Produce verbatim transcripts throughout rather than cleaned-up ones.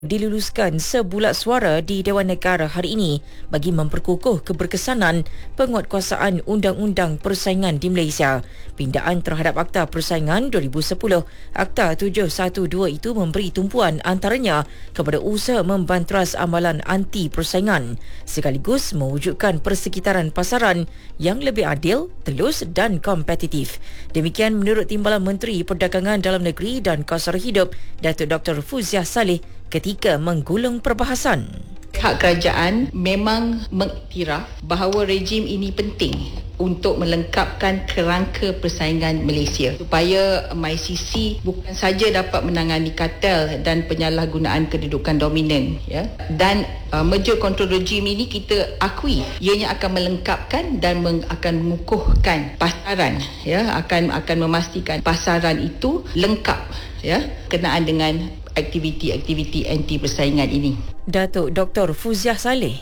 diluluskan sebulat suara di Dewan Negara hari ini bagi memperkukuh keberkesanan penguatkuasaan Undang-Undang Persaingan di Malaysia. Pindaan terhadap Akta Persaingan dua ribu sepuluh, Akta tujuh satu dua itu memberi tumpuan antaranya kepada usaha membanteras amalan anti persaingan sekaligus mewujudkan persekitaran pasaran yang lebih adil, telus dan kompetitif. Demikian menurut Timbalan Menteri Perdagangan Dalam Negeri dan Kos Sara Hidup, Datuk Doktor Fuziah Saleh ketika menggulung perbahasan. Hak kerajaan memang mengiktiraf bahawa rejim ini penting untuk melengkapkan kerangka persaingan Malaysia supaya M I C C bukan saja dapat menangani kartel dan penyalahgunaan kedudukan dominan, ya, dan uh, merger control regime ini kita akui ianya akan melengkapkan dan meng, akan mengukuhkan pasaran, ya, akan akan memastikan pasaran itu lengkap, ya, kenaan dengan aktiviti-aktiviti anti persaingan ini. Datuk Doktor Fuziah Saleh.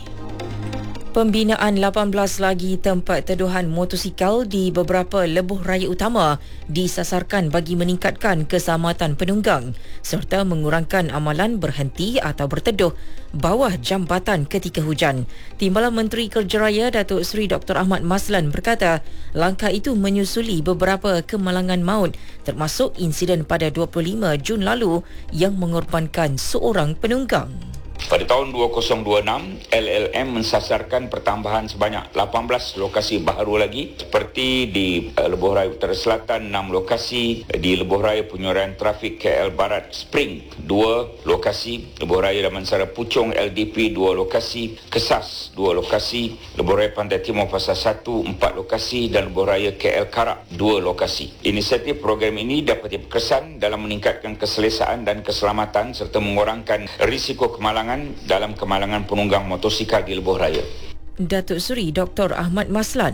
Pembinaan lapan belas lagi tempat teduhan motosikal di beberapa lebuh raya utama disasarkan bagi meningkatkan keselamatan penunggang serta mengurangkan amalan berhenti atau berteduh bawah jambatan ketika hujan. Timbalan Menteri Kerja Raya Datuk Seri Doktor Ahmad Maslan berkata, langkah itu menyusuli beberapa kemalangan maut termasuk insiden pada dua puluh lima Jun lalu yang mengorbankan seorang penunggang. Pada tahun dua ribu dua puluh enam, L L M mensasarkan pertambahan sebanyak lapan belas lokasi baru lagi seperti di uh, Lebuh Raya Utara Selatan enam lokasi, di Lebuh Raya Penyuruhan Trafik K L Barat Spring dua lokasi, Lebuh Raya Damansara Puchong L D P dua lokasi, Kesas dua lokasi, Lebuh Raya Pantai Timur Pasar satu empat lokasi dan Lebuh Raya K L Karak dua lokasi. Inisiatif program ini dapat berkesan dalam meningkatkan keselesaan dan keselamatan serta mengurangkan risiko kemalangan dalam kemalangan penunggang motosikal di Lebuh Raya. Datuk Seri Doktor Ahmad Maslan.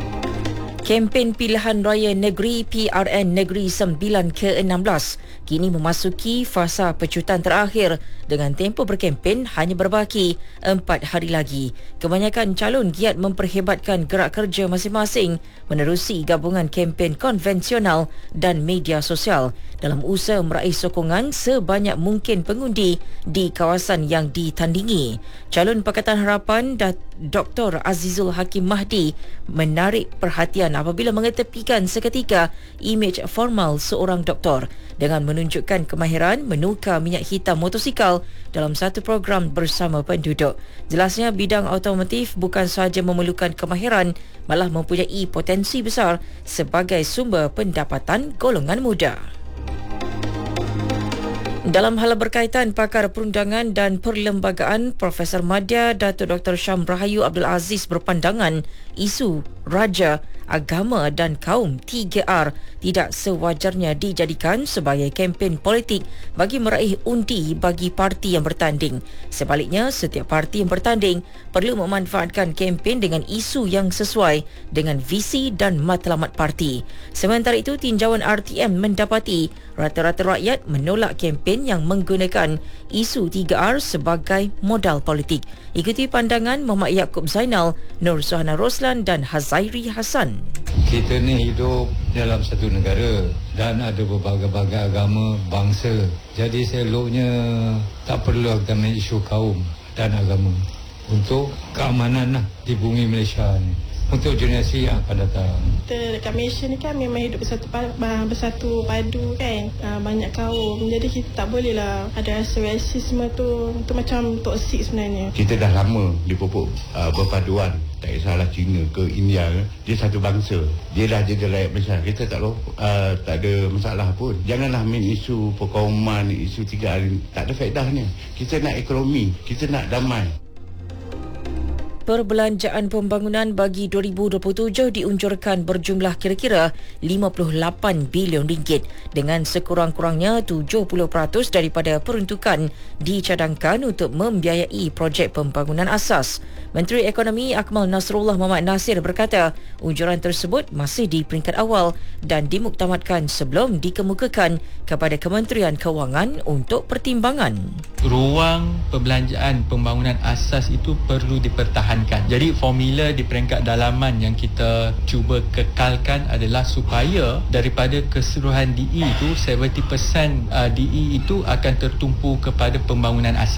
Kempen Pilihan Raya Negeri P R N Negeri sembilan ke enam belas kini memasuki fasa pecutan terakhir dengan tempoh berkempen hanya berbaki empat hari lagi. Kebanyakan calon giat memperhebatkan gerak kerja masing-masing menerusi gabungan kempen konvensional dan media sosial dalam usaha meraih sokongan sebanyak mungkin pengundi di kawasan yang ditandingi. Calon Pakatan Harapan Doktor Azizul Hakim Mahdi menarik perhatian apabila mengetepikan seketika imej formal seorang doktor dengan menunjukkan kemahiran menukar minyak hitam motosikal dalam satu program bersama penduduk. Jelasnya bidang automotif bukan sahaja memerlukan kemahiran, malah mempunyai potensi besar sebagai sumber pendapatan golongan muda. Dalam hal berkaitan, pakar perundangan dan perlembagaan Profesor Madya Datuk Doktor Syam Rahayu Abdul Aziz berpandangan isu raja, agama dan kaum tiga R tidak sewajarnya dijadikan sebagai kempen politik bagi meraih undi bagi parti yang bertanding. Sebaliknya, setiap parti yang bertanding perlu memanfaatkan kempen dengan isu yang sesuai dengan visi dan matlamat parti. Sementara itu, tinjauan R T M mendapati rata-rata rakyat menolak kempen yang menggunakan isu tiga R sebagai modal politik. Ikuti pandangan Muhammad Yaakob Zainal, Nur Suhana Roslan dan Hazairi Hassan. Kita ni hidup dalam satu negara dan ada berbagai-bagai agama, bangsa. Jadi seeloknya tak perlu kita main isu kaum dan agama untuk keamanan lah di bumi Malaysia ni, untuk generasi yang akan datang. Kita dekat Malaysia ni kan memang hidup bersatu, bersatu padu kan, banyak kaum. Jadi kita tak boleh lah ada rasa rasisme tu, tu macam toksik sebenarnya. Kita dah lama dipupuk uh, berpaduan, tak kisahlah Cina ke India, dia satu bangsa. Dia dah jadi rakyat Malaysia. Kita tak loh, uh, tak ada masalah pun. Janganlah main isu perkauman, isu tiga hari, tak ada faedahnya. Kita nak ekonomi, kita nak damai. Perbelanjaan pembangunan bagi dua ribu dua puluh tujuh diunjurkan berjumlah kira-kira lima puluh lapan bilion ringgit dengan sekurang-kurangnya tujuh puluh peratus daripada peruntukan dicadangkan untuk membiayai projek pembangunan asas. Menteri Ekonomi Akmal Nasrullah Muhammad Nasir berkata, unjuran tersebut masih di peringkat awal dan dimuktamadkan sebelum dikemukakan kepada Kementerian Kewangan untuk pertimbangan. Ruang perbelanjaan pembangunan asas itu perlu dipertahankan tekankan. Jadi formula di peringkat dalaman yang kita cuba kekalkan adalah supaya daripada keseluruhan D E itu tujuh puluh peratus D E itu akan tertumpu kepada pembangunan asas.